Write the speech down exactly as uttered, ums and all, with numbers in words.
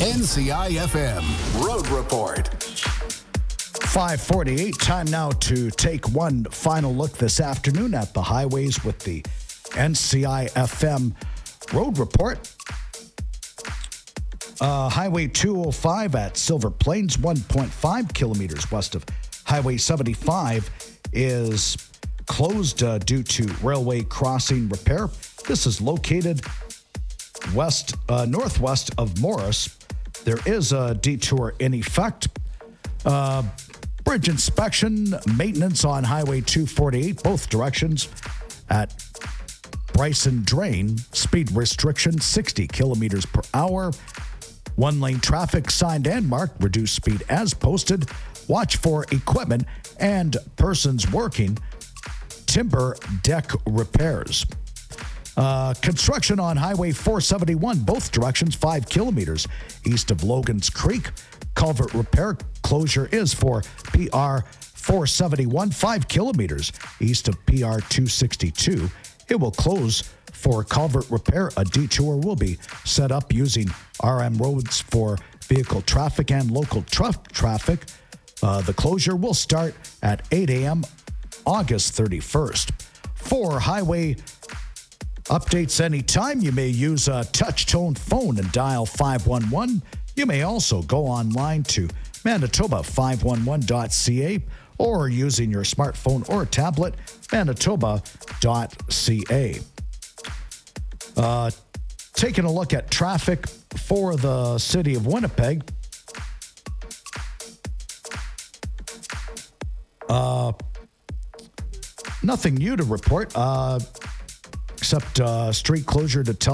N C I F M Road Report. five forty-eight, time now to take one final look this afternoon at the highways with the N C I F M Road Report. Uh, Highway two oh five at Silver Plains, one point five kilometers west of Highway seventy-five, is closed uh, due to railway crossing repair. This is located west, uh, northwest of Morris. There is a detour in effect. Uh, bridge inspection, maintenance on Highway two forty-eight, both directions at Bryson Drain. Speed restriction, sixty kilometers per hour. One-lane traffic signed and marked. Reduced speed as posted. Watch for equipment and persons working. Timber deck repairs. Uh, construction on Highway four seventy-one, both directions, five kilometers east of Logan's Creek. Culvert repair closure is for P R four seventy-one, five kilometers east of P R two sixty-two. It will close for culvert repair. A detour will be set up using R M roads for vehicle traffic and local truck traffic. Uh, the closure will start at eight a.m. August thirty-first. For highway updates anytime, you may use a touch-tone phone and dial five one one. You may also go online to Manitoba five one one dot c a or using your smartphone or tablet, manitoba dot c a. Uh, taking a look at traffic for the city of Winnipeg. Uh, nothing new to report, uh, except uh, street closure to tell